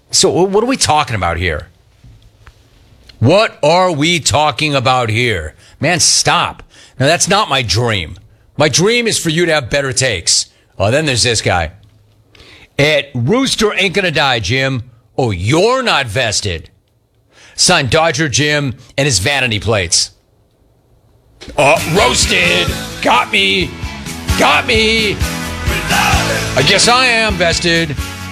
So what are we talking about here? What are we talking about here? Man, stop. Now, that's not my dream. My dream is for you to have better takes. Oh, then there's this guy. Rooster ain't gonna die, Jim. Oh, you're not vested. Signed Dodger Jim and his vanity plates. Roasted. Got me. Got me. I guess I am vested.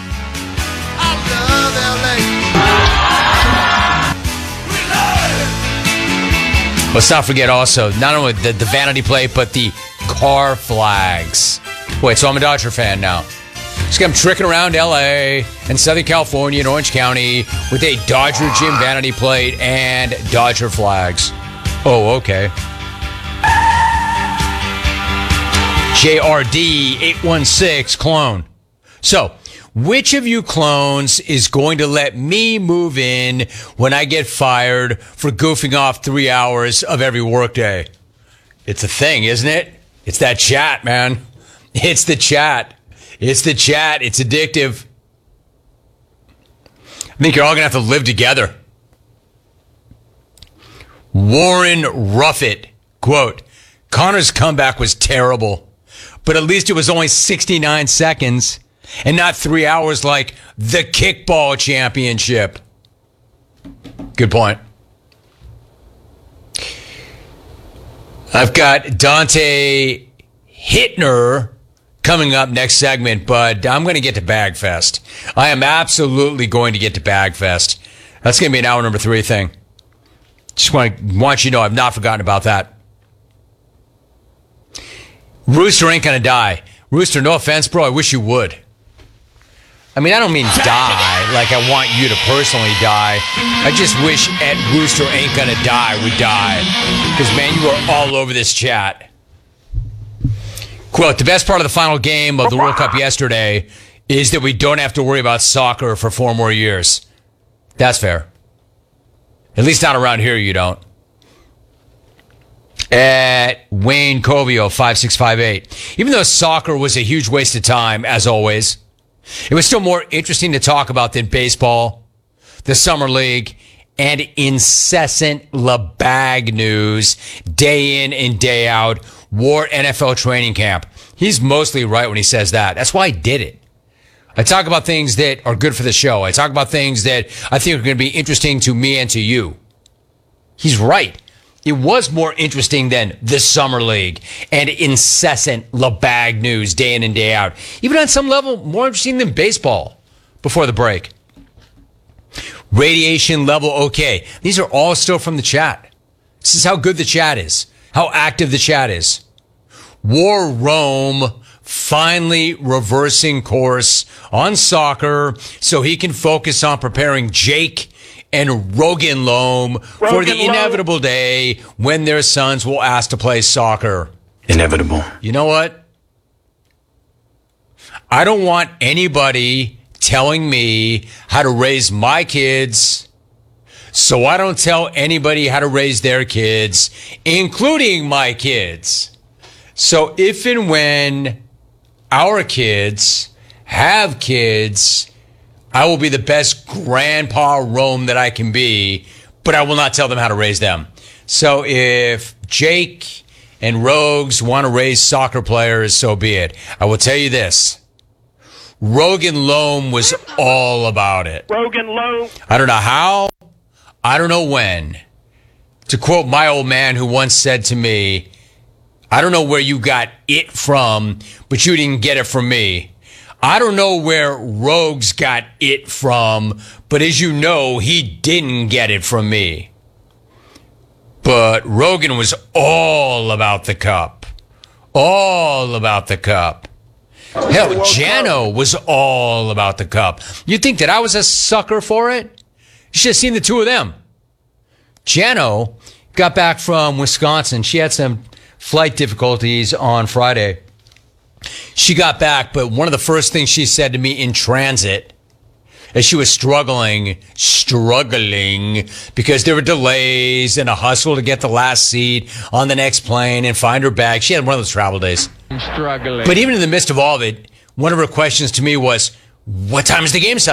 Let's not forget also, not only the vanity plate, but the car flags. Wait, so I'm a Dodger fan now. So I'm tricking around L.A. and Southern California and Orange County with a Dodger Jim vanity plate and Dodger flags. Oh, okay. JRD 816 clone. So, which of you clones is going to let me move in when I get fired for goofing off 3 hours of every workday? It's a thing, isn't it? It's that chat, man. It's the chat. It's the chat. It's addictive. I think you're all going to have to live together. Warren Ruffett, quote, Connor's comeback was terrible, but at least it was only 69 seconds. And not 3 hours like the kickball championship. Good point. I've got Dante Hittner coming up next segment, but I'm going to get to Bagfest. I am absolutely going to get to Bagfest. That's going to be an hour number 3 thing. Just want you to know I've not forgotten about that. Rooster ain't going to die. Rooster, no offense, bro. I wish you would. I mean, I don't mean die like I want you to personally die. I just wish Ed Rooster ain't gonna die would die. Because, man, you are all over this chat. Quote, the best part of the final game of the World Cup yesterday is that we don't have to worry about soccer for 4 more years. That's fair. At least not around here, you don't. At Wayne Covio, 5658. Even though soccer was a huge waste of time, as always, it was still more interesting to talk about than baseball, the Summer League, and incessant LeBag news day in and day out. War NFL training camp. He's mostly right when he says that. That's why I did it. I talk about things that are good for the show. I talk about things that I think are going to be interesting to me and to you. He's right. It was more interesting than the Summer League and incessant LeBag news day in and day out. Even on some level, more interesting than baseball before the break. Radiation level okay. These are all still from the chat. This is how good the chat is, how active the chat is. War Rome finally reversing course on soccer so he can focus on preparing Jake and Rogan Loam for the inevitable day when their sons will ask to play soccer. Inevitable. You know what? I don't want anybody telling me how to raise my kids, so I don't tell anybody how to raise their kids, including my kids. So if and when our kids have kids, I will be the best grandpa Rome that I can be, but I will not tell them how to raise them. So if Jake and Rogues want to raise soccer players, so be it. I will tell you this. Rogan Loam was all about it. Rogan Loam. I don't know how. I don't know when. To quote my old man who once said to me, I don't know where you got it from, but you didn't get it from me. I don't know where Rogues got it from, but as you know, he didn't get it from me. But Rogan was all about the cup. All about the cup. Hell, Jano was all about the cup. You'd think that I was a sucker for it? You should have seen the two of them. Jano got back from Wisconsin. She had some flight difficulties on Friday. She got back, but one of the first things she said to me in transit, as she was struggling because there were delays and a hustle to get the last seat on the next plane and find her bag. She had one of those travel days. I'm struggling. But even in the midst of all of it, one of her questions to me was, what time is the game, son?